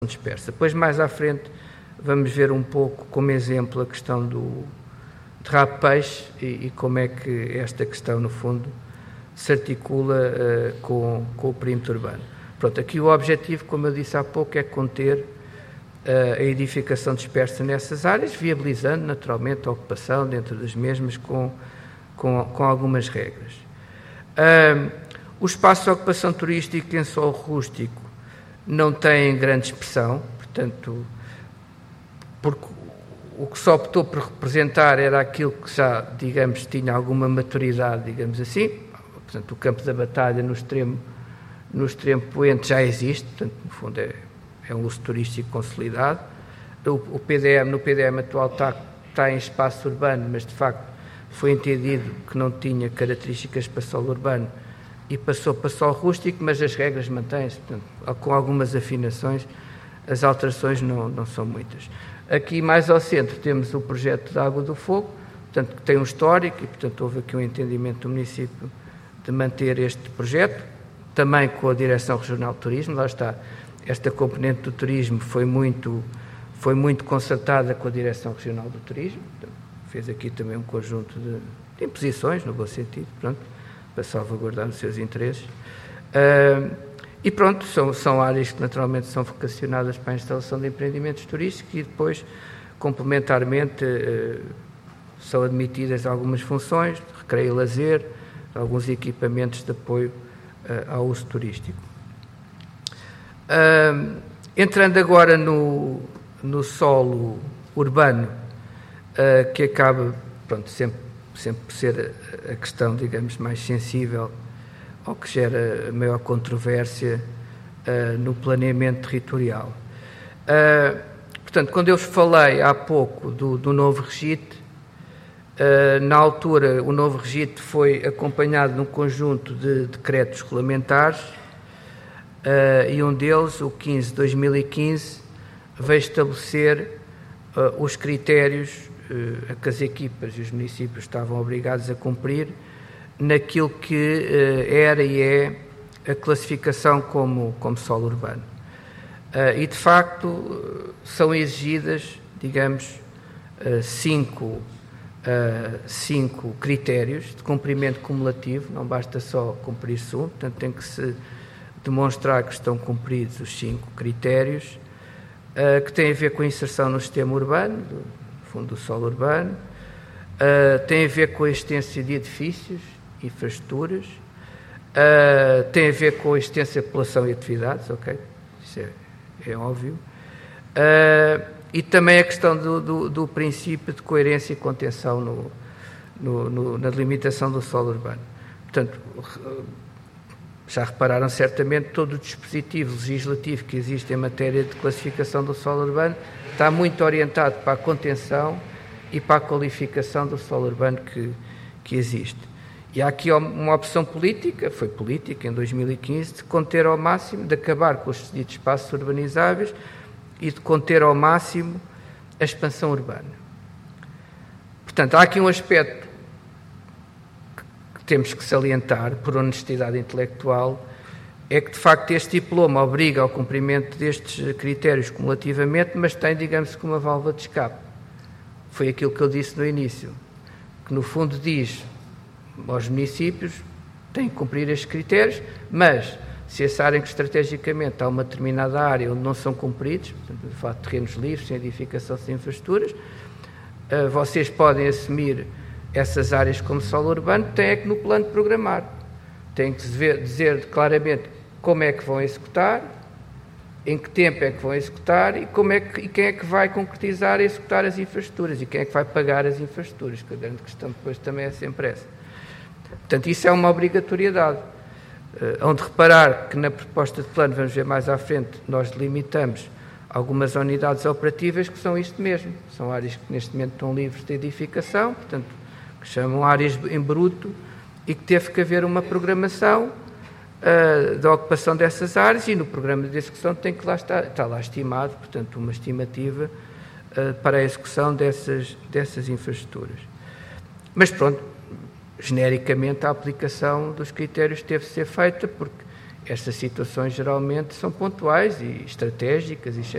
dispersa. Depois, mais à frente, vamos ver um pouco, como exemplo, a questão do rabo-peixe e como é que esta questão, no fundo, se articula com o perímetro urbano. Pronto, aqui o objetivo, como eu disse há pouco, é conter a edificação dispersa nessas áreas, viabilizando naturalmente a ocupação dentro das mesmas com algumas regras. O espaço de ocupação turística em solo rústico não tem grande expressão, portanto, porque o que se optou por representar era aquilo que já, digamos, tinha alguma maturidade, digamos assim. Portanto, o campo da Batalha no extremo poente já existe, portanto, no fundo é um uso turístico consolidado. No PDM atual está em espaço urbano, mas de facto foi entendido que não tinha características para solo urbano e passou para solo rústico, mas as regras mantêm-se, portanto, com algumas afinações, as alterações não são muitas. Aqui mais ao centro temos o projeto da Água do Fogo, portanto, que tem um histórico e, portanto, houve aqui um entendimento do município de manter este projeto, também com a Direção Regional de Turismo. Lá está, esta componente do turismo foi muito concertada com a Direção Regional do Turismo, portanto, fez aqui também um conjunto de imposições, no bom sentido, pronto, para salvaguardar os seus interesses. E pronto, são áreas que naturalmente são vocacionadas para a instalação de empreendimentos turísticos e depois, complementarmente, são admitidas algumas funções de recreio e lazer, alguns equipamentos de apoio ao uso turístico. Entrando agora no solo urbano, que acaba, pronto, sempre por ser a questão, digamos, mais sensível ou que gera maior controvérsia no planeamento territorial. Portanto, quando eu vos falei há pouco do novo regite, na altura o novo regite foi acompanhado de um conjunto de decretos regulamentares e um deles, o 15 de 2015, veio estabelecer os critérios a que as equipas e os municípios estavam obrigados a cumprir naquilo que era e é a classificação como solo urbano. E, de facto, são exigidas, digamos, cinco critérios de cumprimento cumulativo, não basta só cumprir-se um, portanto tem que se demonstrar que estão cumpridos os 5 critérios, que têm a ver com a inserção no sistema urbano, no fundo do solo urbano, tem a ver com a existência de edifícios, infraestruturas, tem a ver com a existência de população e atividades, ok, isso é óbvio, e também a questão do princípio de coerência e contenção na delimitação do solo urbano. Portanto, já repararam certamente, todo o dispositivo legislativo que existe em matéria de classificação do solo urbano está muito orientado para a contenção e para a qualificação do solo urbano que existe. E há aqui uma opção política, foi política em 2015, de conter ao máximo, de acabar com os ditos espaços urbanizáveis e de conter ao máximo a expansão urbana. Portanto, há aqui um aspecto que temos que salientar, por honestidade intelectual, é que, de facto, este diploma obriga ao cumprimento destes critérios cumulativamente, mas tem, digamos, como uma válvula de escape. Foi aquilo que eu disse no início, que, no fundo, diz aos municípios têm que cumprir estes critérios, mas se acharem que estrategicamente há uma determinada área onde não são cumpridos, portanto, de facto, terrenos livres, sem edificação, sem infraestruturas, vocês podem assumir essas áreas como solo urbano, têm é que no plano programar, têm que dizer claramente como é que vão executar, em que tempo é que vão executar e quem é que vai concretizar e executar as infraestruturas e quem é que vai pagar as infraestruturas, que a grande questão depois também é sempre essa. Portanto, isso é uma obrigatoriedade. Hão de reparar que na proposta de plano, vamos ver mais à frente, nós delimitamos algumas unidades operativas que são isto mesmo. São áreas que neste momento estão livres de edificação, portanto, que chamam áreas em bruto e que teve que haver uma programação da ocupação dessas áreas e no programa de execução tem que lá está lá estimado, portanto, uma estimativa para a execução dessas infraestruturas. Mas pronto, genericamente a aplicação dos critérios teve de ser feita porque estas situações geralmente são pontuais e estratégicas e